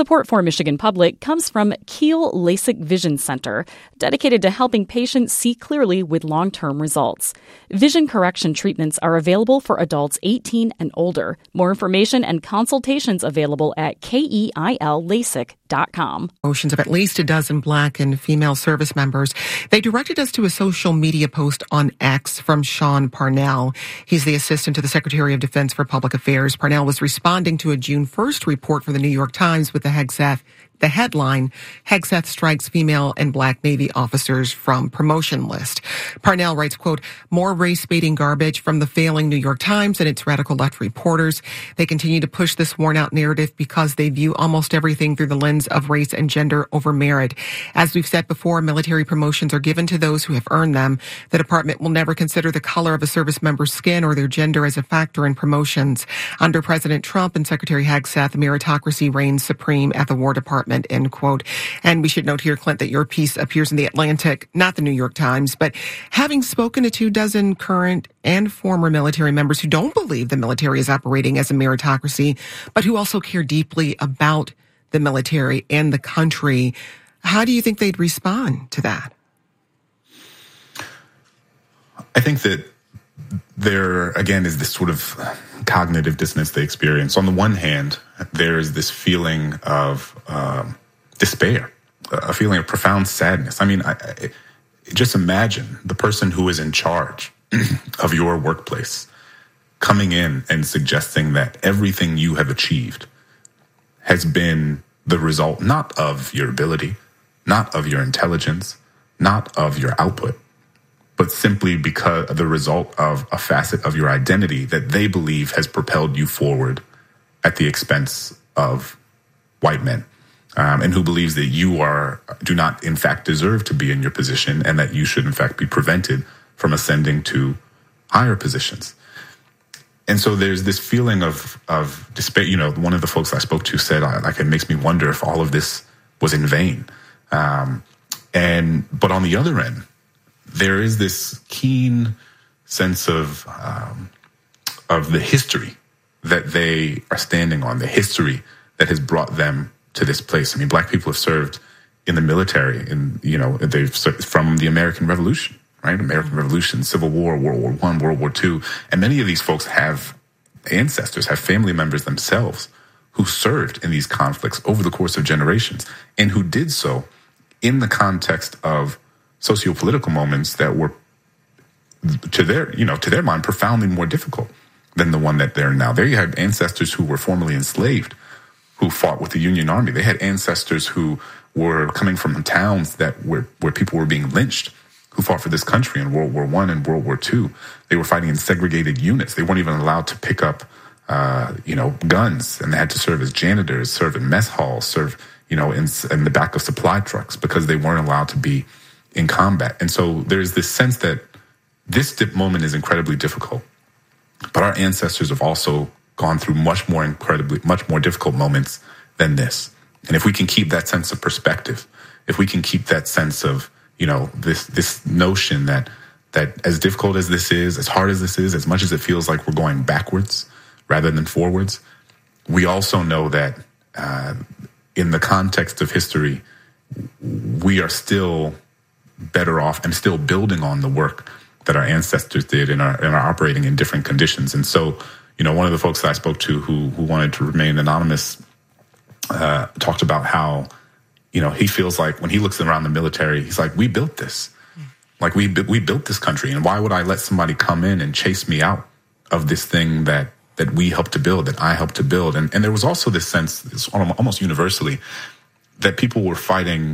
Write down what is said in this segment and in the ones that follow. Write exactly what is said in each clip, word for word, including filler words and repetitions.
Support for Michigan Public comes from Kiel LASIK Vision Center, dedicated to helping patients see clearly with long-term results. Vision correction treatments are available for adults eighteen and older. More information and consultations available at keil lasik dot com. Motions of at least a dozen black and female service members. They directed us to a social media post on X from Sean Parnell. He's the assistant to the Secretary of Defense for Public Affairs. Parnell was responding to a June first report for the New York Times with the Hegseth, the headline, Hegseth strikes female and black Navy officers from promotion list. Parnell writes, quote, more race-baiting garbage from the failing New York Times and its radical left reporters. They continue to push this worn-out narrative because they view almost everything through the lens of race and gender over merit. As we've said before, military promotions are given to those who have earned them. The department will never consider the color of a service member's skin or their gender as a factor in promotions. Under President Trump and Secretary Hegseth, meritocracy reigns supreme at the War Department. End quote. And we should note here, Clint, that your piece appears in The Atlantic, not the New York Times. But having spoken to two dozen current and former military members who don't believe the military is operating as a meritocracy, but who also care deeply about the military and the country, how do you think they'd respond to that? I think that there, again, is this sort of cognitive dissonance they experience. On the one hand, there is this feeling of um, despair, a feeling of profound sadness. I mean, I, I, just imagine the person who is in charge of your workplace coming in and suggesting that everything you have achieved has been the result not of your ability, not of your intelligence, not of your output, but simply because of the result of a facet of your identity that they believe has propelled you forward at the expense of white men, um, and who believes that you are do not, in fact, deserve to be in your position and that you should, in fact, be prevented from ascending to higher positions. And so there's this feeling of of despair. You know, one of the folks I spoke to said, like, it makes me wonder if all of this was in vain. Um, and but on the other end, there is this keen sense of um, of the history that they are standing on, the history that has brought them to this place. I mean, black people have served in the military, in you know, they've served from the American Revolution, right? American Revolution, Civil War, World War One, World War Two, and many of these folks have ancestors, have family members themselves who served in these conflicts over the course of generations, and who did so in the context of socio-political moments that were, to their, you know, to their mind, profoundly more difficult than the one that they're now. There you had ancestors who were formerly enslaved, who fought with the Union Army. They had ancestors who were coming from towns that were where people were being lynched, who fought for this country in World War One and World War Two. They were fighting in segregated units. They weren't even allowed to pick up, uh, you know, guns, and they had to serve as janitors, serve in mess halls, serve, you know, in, in the back of supply trucks because they weren't allowed to be in combat. And so there's this sense that this dip moment is incredibly difficult, but our ancestors have also gone through much more incredibly, much more difficult moments than this. And if we can keep that sense of perspective, if we can keep that sense of, you know, this, this notion that, that as difficult as this is, as hard as this is, as much as it feels like we're going backwards rather than forwards, we also know that, uh, in the context of history, we are still better off and still building on the work that our ancestors did and are, and are operating in different conditions. And so, you know, one of the folks that I spoke to who who wanted to remain anonymous uh, talked about how, you know, he feels like when he looks around the military, he's like, we built this. Like, we we built this country, and why would I let somebody come in and chase me out of this thing that that we helped to build, that I helped to build? And and there was also this sense, this almost universally, that people were fighting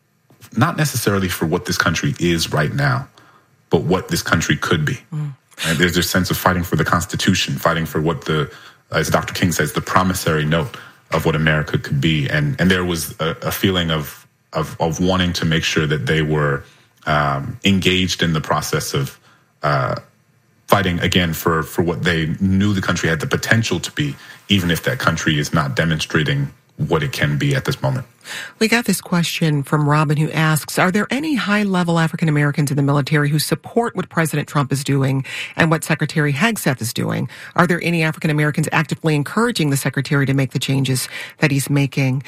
not necessarily for what this country is right now, but what this country could be. Mm. And there's this sense of fighting for the Constitution, fighting for what the, as Doctor King says, the promissory note of what America could be. And and there was a, a feeling of, of of wanting to make sure that they were um, engaged in the process of uh, fighting, again, for, for what they knew the country had the potential to be, even if that country is not demonstrating what it can be at this moment. We got this question from Robin, who asks, are there any high-level African Americans in the military who support what President Trump is doing and what Secretary Hegseth is doing? Are there any African Americans actively encouraging the Secretary to make the changes that he's making?